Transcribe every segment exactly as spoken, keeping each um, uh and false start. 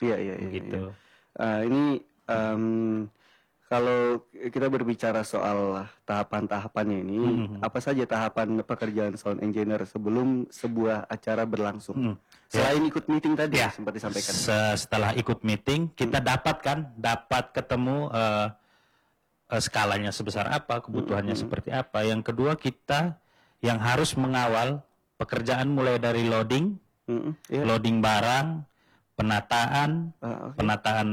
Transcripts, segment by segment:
Iya iya iya. Gitu. Iya. Uh, ini um, kalau kita berbicara soal tahapan-tahapannya ini, mm-hmm. apa saja tahapan pekerjaan sound engineer sebelum sebuah acara berlangsung? Hmm. Selain ya. ikut meeting tadi, ya. sempat disampaikan. Setelah ikut meeting, kita hmm. dapat kan, dapat ketemu uh, uh, skalanya sebesar apa, kebutuhannya hmm. seperti apa. Yang kedua, kita yang harus mengawal pekerjaan mulai dari loading, hmm. yeah. loading barang, penataan, uh, okay. penataan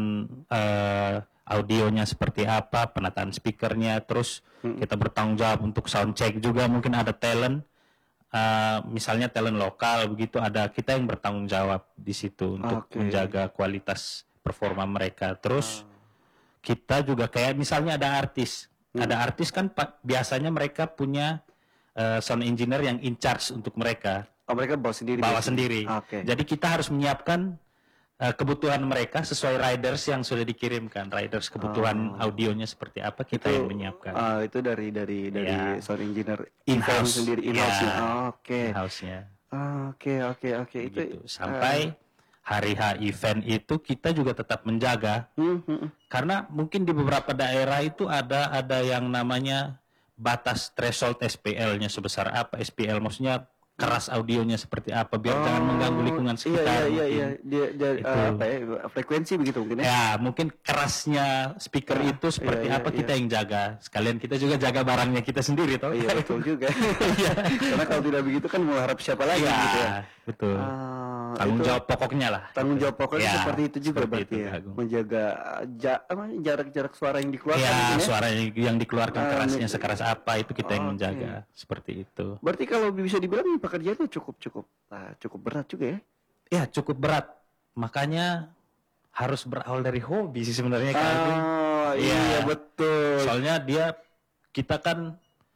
uh, audionya seperti apa, penataan speakernya, terus hmm. kita bertanggung jawab untuk sound check juga, mungkin ada talent, uh, misalnya talent lokal begitu, ada kita yang bertanggung jawab di situ untuk okay. menjaga kualitas performa mereka. Terus uh. kita juga kayak misalnya ada artis, hmm. ada artis kan biasanya mereka punya uh, sound engineer yang in charge untuk mereka. Oh, mereka bawa sendiri. Bawa sendiri. Okay. Jadi kita harus menyiapkan kebutuhan mereka sesuai riders yang sudah dikirimkan, riders kebutuhan oh. audionya seperti apa kita itu, yang menyiapkan. Uh, itu dari dari dari ya. sound engineer in-house sendiri in-house. Ya. Oh, oke. In-house-nya. Oke oke oke itu gitu. Sampai uh, hari H event itu kita juga tetap menjaga. Hmm, hmm. Karena mungkin di beberapa daerah itu ada ada yang namanya batas threshold S P L-nya sebesar apa? S P L maksudnya keras audionya seperti apa biar oh, jangan mengganggu lingkungan sekitar. Iya iya iya, dia, dia uh, apa ya, frekuensi begitu mungkin ya. Ya, mungkin kerasnya speaker uh, itu seperti iya, apa iya, kita iya. yang jaga. Sekalian kita juga jaga barangnya kita sendiri toh. Iya betul juga. Karena kalau tidak begitu kan mau harap siapa lagi ya, gitu ya. Betul. Uh, tanggung jawab pokoknya lah. Tanggung jawab pokoknya ya, seperti itu juga berarti itu, ya. Menjaga ja, apa, jarak-jarak suara yang dikeluarkan. Ya, ya, suara yang dikeluarkan uh, kerasnya sekeras apa itu kita yang okay. menjaga seperti itu. Berarti kalau bisa dibilang pekerjaan itu cukup cukup uh, cukup berat juga ya? Ya cukup berat, makanya harus berawal dari hobi sih sebenarnya kan. Oh iya ya, betul. Soalnya dia kita kan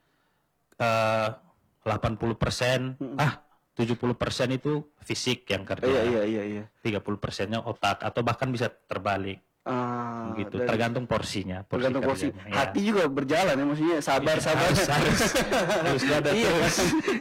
uh, delapan puluh persen hmm. ah tujuh puluh persen itu fisik yang kerja. Iya iya iya iya. tiga puluh persennya otak atau bahkan bisa terbalik. Ah, gitu dari, tergantung porsinya, porsi tergantung porsi. Ya. Hati juga berjalan ya, maksudnya sabar ya, sabar harus harus, harus ada iya, terus.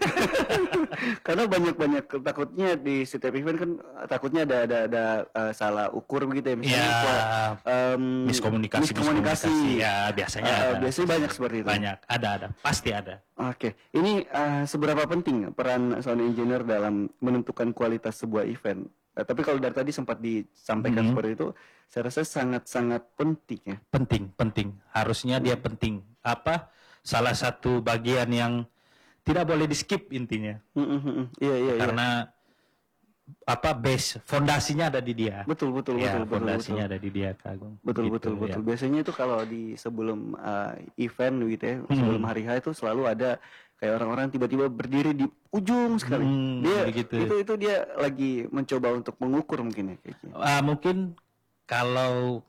Karena banyak banyak takutnya di setiap event kan takutnya ada ada ada uh, salah ukur begitu ya, misalnya ya, kuat, um, miskomunikasi, miskomunikasi miskomunikasi ya biasanya uh, ada. Biasanya banyak seperti itu. Banyak, ada ada, pasti ada. Oke, okay. Ini uh, seberapa penting peran sound engineer dalam menentukan kualitas sebuah event? Uh, tapi kalau dari tadi sempat disampaikan mm-hmm. seperti itu, saya rasa sangat-sangat penting ya. Penting, penting. Harusnya mm-hmm. dia penting. Apa? Salah satu bagian yang tidak boleh di skip intinya. Mm-hmm. Iya, iya, Karena iya. apa? Base, fondasinya ada di dia. Betul, betul, ya, betul. Fondasinya betul, ada di dia, Kak Agung. Betul, gitu, betul, ya. betul. Biasanya itu kalau di sebelum uh, event gitu ya, mm-hmm. sebelum hari H itu selalu ada kayak orang-orang tiba-tiba berdiri di ujung sekali. Hmm, dia begitu. itu itu dia lagi mencoba untuk mengukur mungkin ya kayaknya. Uh, mungkin kalau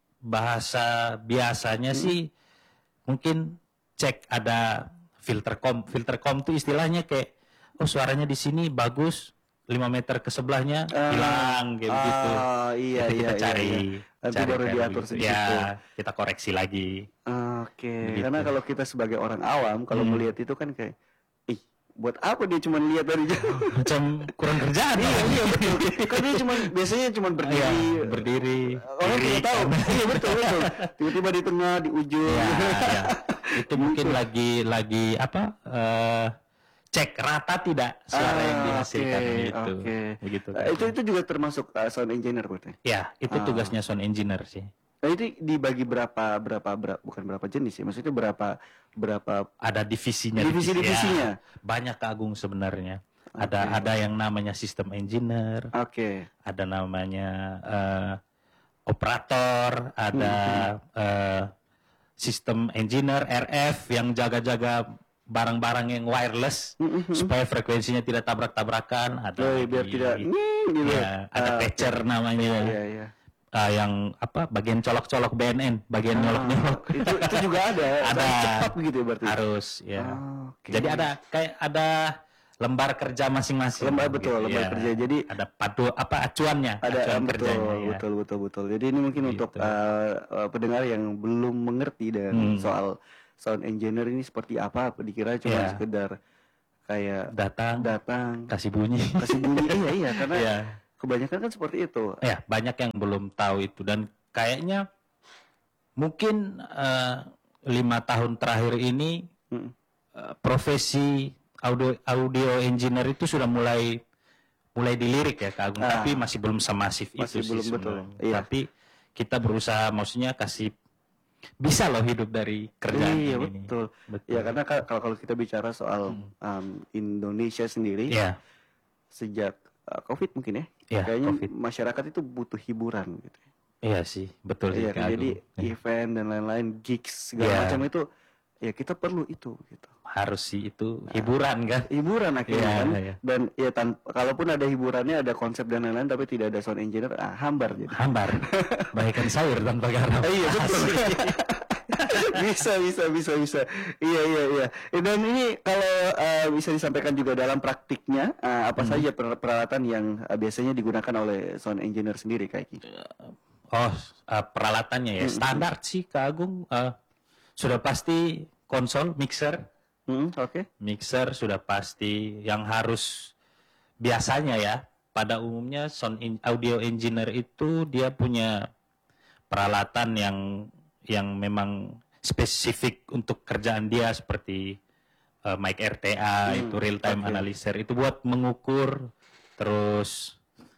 bahasa biasanya hmm. sih mungkin cek ada filter kom. Filter kom itu istilahnya kayak oh suaranya di sini bagus, lima meter ke sebelahnya uh, hilang kayak uh, gitu. Iya Jadi iya kita cari. Iya, iya. Nanti cari baru diatur sedikit. Ya, kita koreksi lagi. Oke, okay. Karena kalau kita sebagai orang awam kalau hmm. melihat itu kan kayak ih, buat apa dia cuma lihat dari jauh? Macam kurang kerjaan. Iya, iya betul. Kan dia cuma biasanya cuma berdiri, ya, berdiri. Orang tidak tahu. Iya betul betul. Tiba-tiba di tengah, di ujung. Ya, ya. Itu mungkin lagi lagi apa? Uh, cek rata tidak suara ah, yang dihasilkan okay, itu. Okay. Begitu. Uh, itu itu juga termasuk uh, sound engineer berarti. Ya, itu ah. tugasnya sound engineer sih. Nah, itu dibagi berapa berapa berapa bukan berapa jenis sih, maksudnya berapa berapa ada divisinya. Divisi-divisinya. Ya, banyak Kak Agung sebenarnya. Okay. Ada ada yang namanya sistem engineer. Oke. Okay. Ada namanya uh, operator, ada hmm. uh, sistem engineer R F yang jaga-jaga barang-barang yang wireless mm-hmm. supaya frekuensinya tidak tabrak-tabrakan. Ada oh, biar tidak nih gitu. Ya, ada uh, patcher okay. namanya. Iya, iya, iya. Uh, yang apa bagian colok-colok B N N, bagian ah, nyolok-nyolok. Itu itu juga ada. Ada cepat begitu ya berarti. Harus ya. Ah, okay. Jadi ada kayak ada lembar kerja masing-masing. Lembar betul, gitu, lembar ya. kerja. Jadi ada padu apa acuannya, ada acuan betul, kerjanya. Ya. Betul, betul, betul. Jadi ini mungkin gitu. Untuk uh, pendengar yang belum mengerti dan hmm. soal sound engineer ini seperti apa, dikira cuma yeah. sekedar kayak datang, datang, kasih bunyi, kasih bunyi, iya iya, karena yeah. kebanyakan kan seperti itu. Ya, banyak yang belum tahu itu dan kayaknya mungkin uh, lima tahun terakhir ini hmm. uh, profesi audio audio engineer itu sudah mulai mulai dilirik ya Kak Agung, ah, tapi masih belum semasif masih itu belum sih betul. Iya. Tapi kita berusaha maksudnya kasih bisa loh hidup dari kerjaan iya, ini. Betul. betul. Ya karena kalau kalau kita bicara soal hmm. um, Indonesia sendiri, yeah. sejak uh, COVID mungkin ya, yeah, kayaknya COVID. Masyarakat itu butuh hiburan gitu. Iya sih, betul sih. Iya, kan? Jadi yeah. event dan lain-lain, gigs segala yeah. macam itu, ya kita perlu itu gitu. Harus sih itu hiburan kan? Hiburan akhirnya yeah, kan. Yeah. Dan ya tanpa, kalaupun ada hiburannya, ada konsep dan lain-lain, tapi tidak ada sound engineer, ah, hambar jadi. Hambar. Bagaikan sayur tanpa garam. Iya betul. bisa bisa bisa bisa. Iya iya iya. Dan ini kalau uh, bisa disampaikan juga dalam praktiknya, uh, apa hmm. saja peralatan yang uh, biasanya digunakan oleh sound engineer sendiri kayak gitu. Oh, uh, peralatannya ya hmm. standar sih Kak Agung. Uh, sudah pasti konsol, mixer. Hmm, Oke. Okay. Mixer sudah pasti yang harus biasanya ya. Pada umumnya sound in, audio engineer itu dia punya peralatan yang yang memang spesifik untuk kerjaan dia seperti uh, mic R T A, hmm, itu real time okay. analyzer itu buat mengukur, terus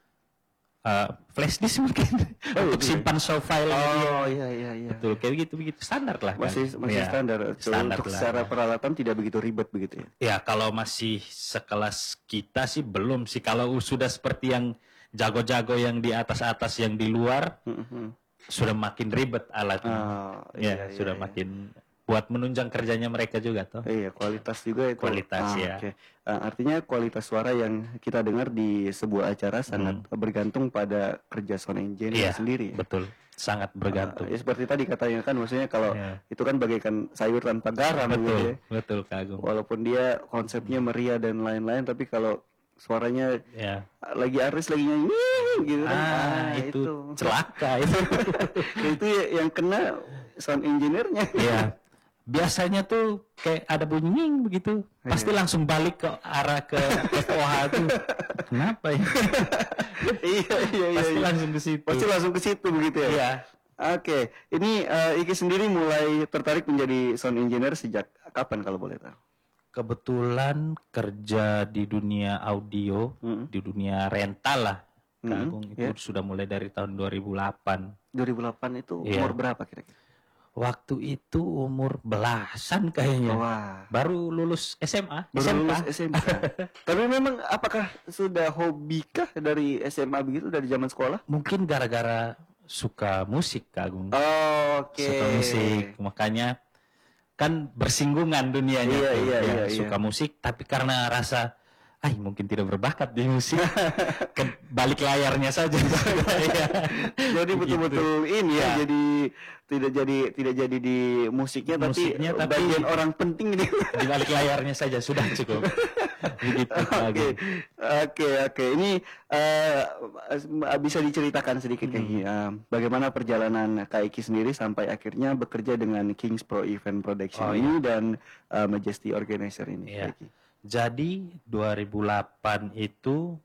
uh, flash disk mungkin oh, untuk iya. simpan show file. Oh iya iya iya. Betul, kayak begitu begitu standar lah kan. Masih masih ya, standar. standar untuk lah. Secara peralatan tidak begitu ribet begitu ya. Ya, kalau masih sekelas kita sih belum sih. Kalau sudah seperti yang jago-jago yang di atas-atas yang di luar, mm-hmm. sudah makin ribet alatnya. Oh, iya, ya, iya, sudah iya. makin buat menunjang kerjanya mereka juga toh. Iya, kualitas juga itu. Kualitas ah, ya. Okay. Uh, artinya kualitas suara yang kita dengar di sebuah acara sangat hmm. bergantung pada kerja sound engineer iya, sendiri. Betul, sangat bergantung. Uh, ya seperti tadi katanya kan, maksudnya kalau yeah. itu kan bagaikan sayur tanpa garam. Betul, gitu ya. betul Kak Agung. Walaupun dia konsepnya meriah dan lain-lain, tapi kalau suaranya yeah. lagi aris lagi nyanyi gitu kan, ah, ah, itu, itu celaka itu. Itu yang kena sound engineer-nya. Iya. Biasanya tuh kayak ada bunyi begitu, yeah. pasti langsung balik ke arah ke F O H tuh. Kenapa ya? iya iya iya. Pasti iya. langsung ke situ. Pasti langsung ke situ begitu ya. Iya. Oke, okay. Ini uh, Iki sendiri mulai tertarik menjadi sound engineer sejak kapan kalau boleh tahu? Kebetulan kerja di dunia audio, mm-hmm. di dunia rental lah, Kak mm-hmm. Agung, itu yeah. sudah mulai dari tahun dua ribu delapan. dua ribu delapan itu yeah. umur berapa kira-kira? Waktu itu umur belasan kayaknya. Wah. Baru lulus S M A. Baru S M K. lulus S M A. Tapi memang apakah sudah hobikah dari S M A begitu, dari zaman sekolah? Mungkin gara-gara suka musik, Kak Agung. Oh, oke. Okay. Suka musik, makanya kan bersinggungan dunianya iya, tuh. Iya, ya, iya, suka iya. musik, tapi karena rasa ah mungkin tidak berbakat di musik, ke balik layarnya saja. Jadi betul-betul gitu. Ini ya, ya, jadi tidak jadi tidak jadi di musiknya, musiknya tapi, tapi bagian orang penting di di balik layarnya saja sudah cukup. Begitu. Oke, oke, oke. Ini uh, bisa diceritakan sedikit hmm. kayak uh, bagaimana perjalanan Kak Iki sendiri sampai akhirnya bekerja dengan Kings Pro Event Production oh, ini iya. dan uh, Majesty Organizer ini. Iya. Kak Iki. Jadi dua ribu delapan itu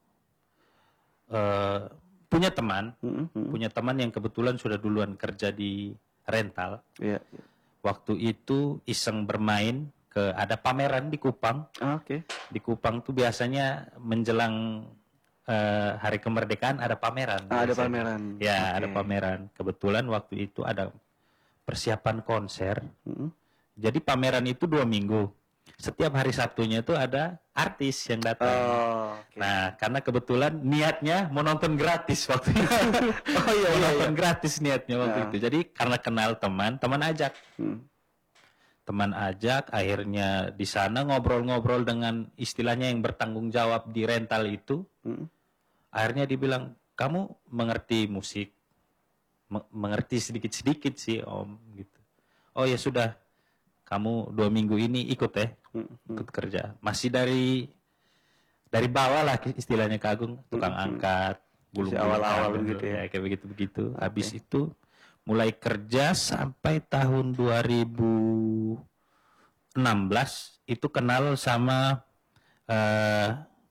uh, punya teman, mm-hmm. punya teman yang kebetulan sudah duluan kerja di rental. Yeah, yeah. Waktu itu iseng bermain ke ada pameran di Kupang. Ah, Oke. Okay. Di Kupang tuh biasanya menjelang uh, hari kemerdekaan ada pameran. Ah, ada pameran. Ya, okay. ada pameran. Kebetulan waktu itu ada persiapan konser. Mm-hmm. Jadi pameran itu dua minggu. Setiap hari Sabtunya itu ada artis yang datang. Oh, okay. Nah, karena kebetulan niatnya mau nonton gratis waktu itu. oh iya, mau iya, nonton iya. gratis niatnya waktu nah. itu. Jadi karena kenal teman, teman ajak. Hmm. Teman ajak, akhirnya di sana ngobrol-ngobrol dengan istilahnya yang bertanggung jawab di rental itu. Hmm. Akhirnya dibilang, kamu mengerti musik? M- mengerti sedikit-sedikit sih, Om. Gitu. Oh ya sudah. Kamu dua minggu ini ikut ya, hmm. ikut kerja. Masih dari dari bawah lah istilahnya Kak Agung, tukang hmm. angkat, gulung awal-awal gitu ya, ya. kayak begitu-begitu. Okay. Habis itu mulai kerja sampai tahun dua ribu enam belas itu kenal sama uh,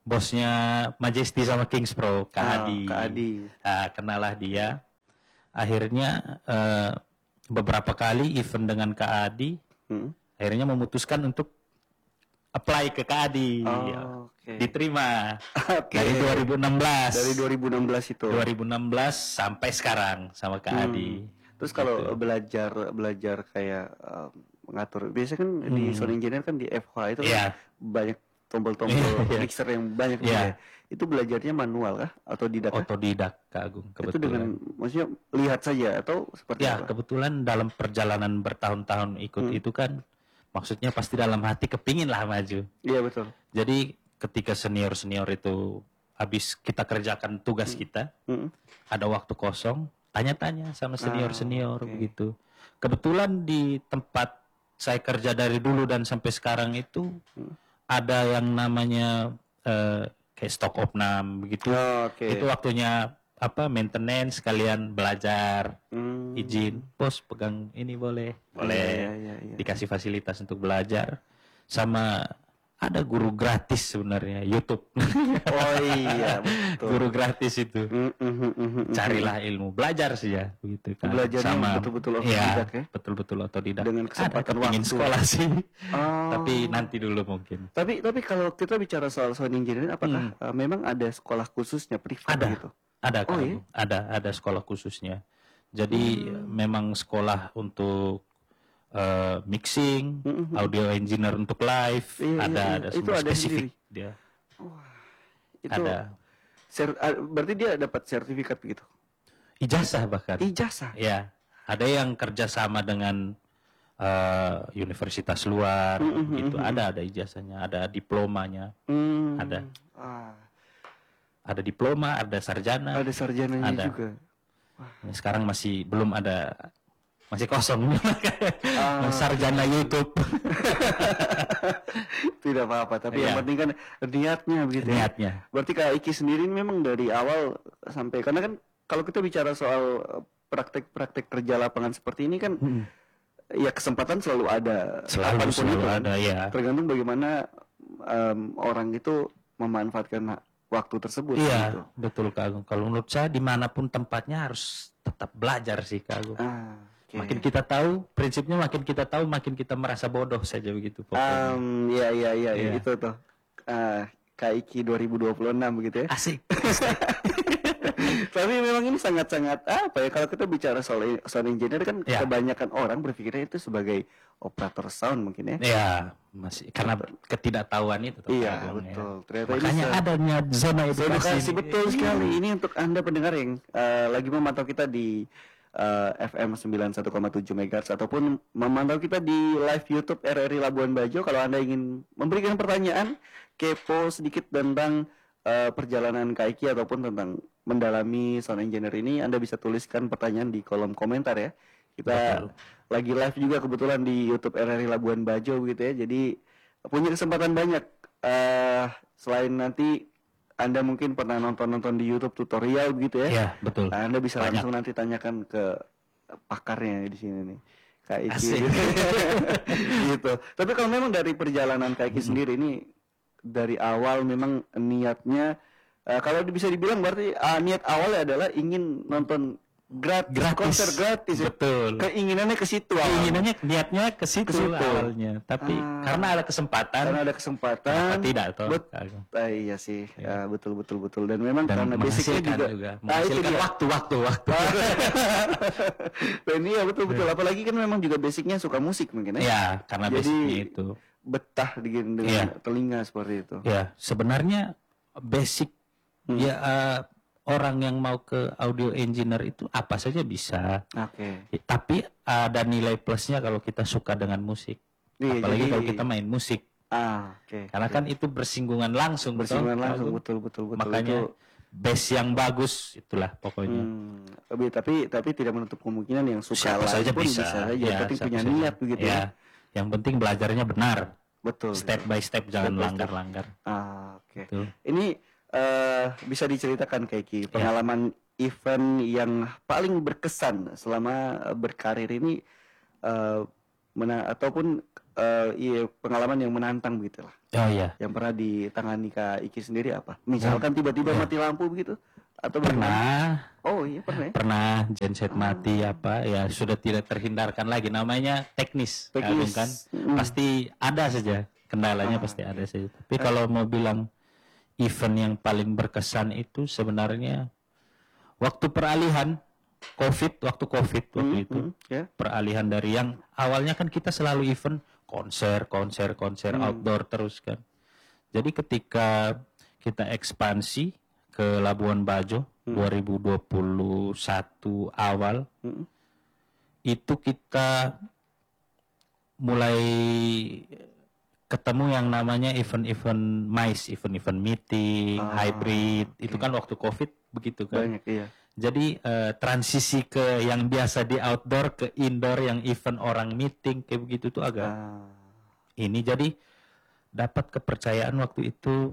bosnya Majesty sama Kings Pro, Kak Ah, Adi. Kak Adi. Nah, kenalah dia. Akhirnya eh, beberapa kali event dengan Kak Adi, Hmm. akhirnya memutuskan untuk apply ke Kak Adi. Oh, oke. Diterima Oke. dari dua ribu enam belas. Dari dua ribu enam belas itu. dua ribu enam belas sampai sekarang sama Kak Hmm. Adi. Terus kalau Gitu. belajar belajar kayak um, mengatur, biasanya kan di Hmm. sound engineer kan di F H itu kan Iya. banyak tombol-tombol Iya. mixer yang banyak Iya. gitu ya. Itu belajarnya manual kah atau didak? kah? Otodidak Kak Agung, Itu kebetulan. dengan maksudnya lihat saja atau seperti Ya, apa? kebetulan dalam perjalanan bertahun-tahun ikut Hmm. itu kan, maksudnya pasti dalam hati kepingin lah maju. Iya betul. Jadi ketika senior-senior itu habis kita kerjakan tugas kita, Hmm. ada waktu kosong, tanya-tanya sama senior-senior Ah, oke. begitu. Kebetulan di tempat saya kerja dari dulu dan sampai sekarang itu Hmm. ada yang namanya eh, kayak stock opnam begitu. Oh, oke. Itu waktunya apa maintenance, kalian belajar, Hmm. izin, bos pegang ini boleh, boleh, Iya, iya, iya. dikasih fasilitas untuk belajar, sama ada guru gratis sebenarnya YouTube. Oh iya betul. Guru gratis itu, Hmm, hmm, hmm, hmm, hmm. carilah ilmu, belajar sih ya begitu kan. Belajarnya betul-betul otodidak ya? betul-betul otodidak. Dengan kesempatan ada kepingin waktu. sekolah sih, Oh. tapi nanti dulu mungkin. Tapi tapi kalau kita bicara soal sound engineering, apakah uh, memang ada sekolah khususnya privat Ada. gitu? Ada Oh, Kak, iya? ada ada sekolah khususnya. Jadi memang sekolah untuk eh, mixing, Mm-mm. audio engineer untuk live, Iya, iya, ada iya. ada Itu semua ada spesifik sendiri? dia. Itu Ada ser- ah, berarti dia dapat sertifikat begitu. ijazah bahkan. Ijazah. Ya, ada yang kerjasama dengan eh, universitas luar, Mm-mm, gitu. mm-mm. Ada ada ijazahnya, ada diplomanya, Hmm. Ada. Ah, ada diploma, ada sarjana. ada sarjananya Ada. juga. Ya, sekarang masih belum ada, masih kosong. Ah. Sarjana YouTube. Tidak apa-apa, tapi yang Iya. penting kan niatnya begitu ya. Niatnya. Berarti Kak Iki sendiri ini memang dari awal sampai, karena kan kalau kita bicara soal uh, praktek-praktek kerja lapangan seperti ini kan ya kesempatan selalu ada. Selalu Kapanpun selalu itu kan. ada ya. Tergantung bagaimana um, orang itu memanfaatkan waktu tersebut gitu. Iya, betul Kak Agung. Kalau menurut saya dimanapun tempatnya harus tetap belajar sih Kak Agung. Ah, oke. Makin kita tahu, prinsipnya makin kita tahu, makin kita merasa bodoh saja begitu pokoknya. Um, ya ya ya, ya, Iya. itu tuh. Ah, Kak Iki dua ribu dua puluh enam begitu ya. Asik. Tapi memang ini sangat-sangat apa ya, kalau kita bicara soal sound engineer kan Ya. kebanyakan orang berpikirnya itu sebagai operator sound mungkin ya. Ya, masih karena ketidaktahuan itu tuh, Kak Iya, Agung, ya. betul. Ternyata Makanya ini se- adanya zona edukasi. edukasi ini. betul sekali. Ini untuk Anda pendengar yang eh, lagi memantau kita di eh, F M sembilan puluh satu koma tujuh megahertz ataupun memantau kita di live YouTube R R I Labuan Bajo. Kalau Anda ingin memberikan pertanyaan, kepo sedikit tentang eh, perjalanan Kaiki ataupun tentang mendalami sound engineer ini, Anda bisa tuliskan pertanyaan di kolom komentar ya. Kita Betul. lagi live juga kebetulan di YouTube R R I Labuan Bajo gitu ya. Jadi punya kesempatan banyak. eh selain nanti Anda mungkin pernah nonton-nonton di YouTube tutorial begitu ya. Iya, betul. Anda bisa Banyak. langsung nanti tanyakan ke pakarnya di sini nih. Kak Iki. Asik. Gitu. Tapi kalau memang dari perjalanan Kak Iki sendiri ini dari awal memang niatnya eh, kalau bisa dibilang berarti ah, niat awalnya adalah ingin nonton gratis, Gratis. konser gratis ya. Betul. Keinginannya ke situ awalnya. Keinginannya niatnya ke situ Ke situ. awalnya, tapi Ah. karena ada kesempatan, Karena ada kesempatan. kenapa tidak toh? Bet- Kak Agung? Ah, iya sih, ya, betul betul betul. Dan memang Dan karena basicnya menghasilkan juga, juga, Ah, itu menghasilkan dia. waktu, waktu, waktu. Dan iya betul betul. Apalagi kan memang juga basicnya suka musik mungkin ya. Ya, karena Jadi, basicnya itu. Betah dengan, dengan Iya. telinga seperti itu. Ya, sebenarnya basic Hmm. ya eh, orang yang mau ke audio engineer itu apa saja bisa. Oke. Ya, tapi ada nilai plusnya kalau kita suka dengan musik. Iya, Apalagi jadi- kalau kita main musik. Ah, oke. Karena kan itu bersinggungan langsung. bersinggungan toh, langsung Kak Agung. betul betul betul. Makanya Itu, bass yang bagus itulah pokoknya. hmm, tapi tapi tapi tidak menutup kemungkinan yang suka Siapa live saja pun bisa. saja. Ya, Penting siapa punya saja. niat begitu ya. Ya, yang penting belajarnya benar. Betul. Step by step, jangan by step. langgar-langgar. Ah, oke. Betul. Ini eh, bisa diceritakan Ya. Keki pengalaman event yang paling berkesan selama eh, berkarir ini, eh, mena ataupun uh, iya, pengalaman yang menantang begitulah. Oh iya. Yang pernah ditangani Kak Iki sendiri apa? Misalkan tiba-tiba ya. mati lampu begitu atau pernah? Bagaimana? Oh iya pernah. Ya? Pernah genset mati apa ya sudah tidak terhindarkan lagi, namanya teknis, teknis. kan mm. pasti ada saja kendalanya, ah, pasti ada saja. Tapi ah. kalau mau bilang event yang paling berkesan itu sebenarnya waktu peralihan COVID, waktu COVID waktu mm, itu mm, yeah. peralihan dari yang awalnya kan kita selalu event konser, konser, konser mm. outdoor terus kan. Jadi ketika kita ekspansi ke Labuan Bajo mm. dua ribu dua puluh satu awal, mm. itu kita mulai ketemu yang namanya event-event MICE, event-event meeting, ah, hybrid, okay. itu kan waktu COVID begitu kan. Banyak, iya. Jadi uh, transisi ke yang biasa di outdoor ke indoor, yang event orang meeting kayak begitu tuh agak ah. ini. Jadi dapat kepercayaan waktu itu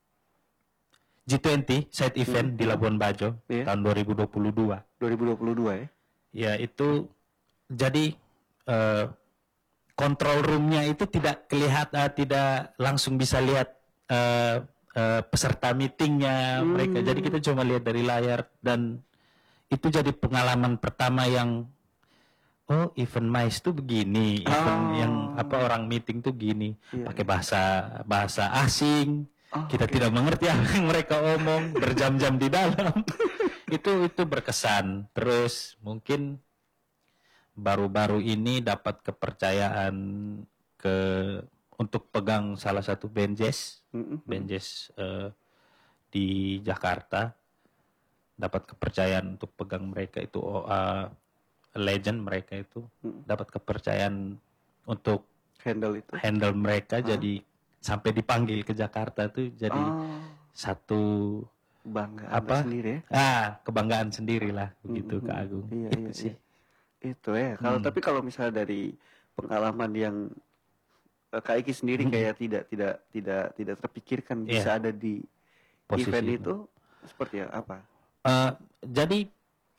G dua puluh side event hmm. di Labuan Bajo yeah. tahun dua ribu dua puluh dua. dua ribu dua puluh dua ya? Ya itu jadi uh, control room-nya itu tidak kelihatan, uh, tidak langsung bisa lihat uh, uh, peserta meetingnya hmm. mereka. Jadi kita cuma lihat dari layar, dan itu jadi pengalaman pertama yang oh event MICE tuh begini, event oh. yang apa orang meeting tuh gini, yeah. pakai bahasa bahasa asing, oh, kita okay. tidak mengerti apa yang mereka omong berjam-jam di dalam. itu itu berkesan. Terus mungkin baru-baru ini dapat kepercayaan ke untuk pegang salah satu band jazz, mm-hmm. band jazz uh, di Jakarta, dapat kepercayaan untuk pegang mereka itu uh, legend mereka itu, mm-hmm. dapat kepercayaan untuk handle itu, handle mereka, ah. jadi sampai dipanggil ke Jakarta tuh jadi oh. satu kebanggaan apa? sendiri. Ya? Ah, kebanggaan sendiri lah begitu mm-hmm. Kak Agung. Iya, itu iya, sih. Iya. Itu ya. Kalau hmm. tapi kalau misalnya dari pengalaman yang uh, Kak Iki sendiri hmm. kayak tidak tidak tidak tidak terpikirkan yeah. bisa ada di posisi event itu, itu seperti apa? Uh, jadi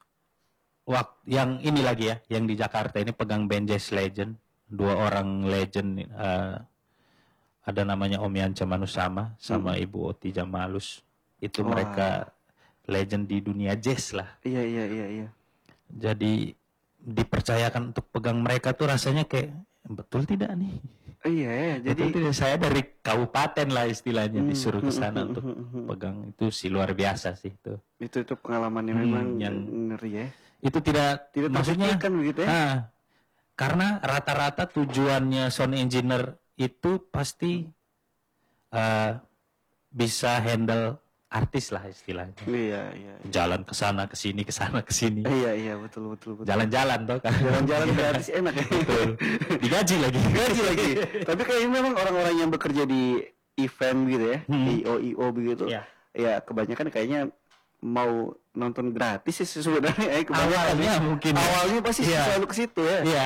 waktu yang ini lagi ya, yang di Jakarta ini pegang band jazz legend, dua orang legend, uh, ada namanya Om Yanca Manusama sama hmm. Ibu Oti Jamalus. Itu wow. mereka legend di dunia jazz lah. Iya iya iya iya. Jadi dipercayakan untuk pegang mereka tuh rasanya kayak betul tidak nih? Iya, ya, jadi betul tidak, saya dari kabupaten lah istilahnya hmm, disuruh ke sana hmm, untuk hmm, hmm, pegang, itu sih luar biasa sih itu. Itu itu pengalaman yang hmm, memang yang ngeri ya. Itu tidak tidak maksudnya kan begitu ya? Nah, karena rata-rata tujuannya sound engineer itu pasti uh, bisa handle artis lah istilahnya. Iya, iya. iya. Jalan ke sana ke sini ke sana ke sini. Iya, iya, betul betul betul. Jalan-jalan toh kan. Jalan-jalan gratis enak ya. Betul. Digaji lagi. Digaji lagi. Tapi kayaknya memang orang-orang yang bekerja di event gitu ya, hmm. I O I O begitu. Ya. Ya, kebanyakan kayaknya mau nonton gratis sih sebenarnya. Eh, awalnya mungkin. Awalnya pasti ya. Selalu ke situ ya. Iya.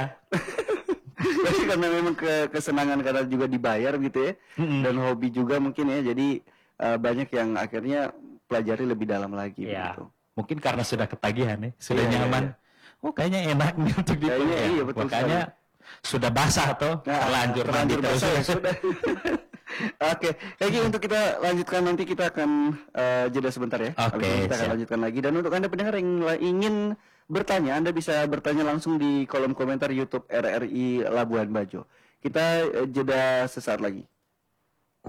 Tapi karena memang ke kesenangan karena juga dibayar gitu ya. Mm-hmm. Dan hobi juga mungkin ya. Jadi Uh, banyak yang akhirnya pelajari lebih dalam lagi ya, begitu. Mungkin karena sudah ketagihan ya, sudah ya, nyaman. Ya, ya. Oh kayaknya enak nih untuk dipakai. Ya. Iya, betul makanya sekali. Sudah basah toh, nah, terlanjur terlanjur basah ya, sudah. Oke, lagi untuk kita lanjutkan nanti kita akan uh, jeda sebentar ya. Oke. Okay, kita akan siap. lanjutkan lagi, dan untuk Anda pendengar yang ingin bertanya, Anda bisa bertanya langsung di kolom komentar YouTube R R I Labuan Bajo. Kita uh, jeda sesaat lagi.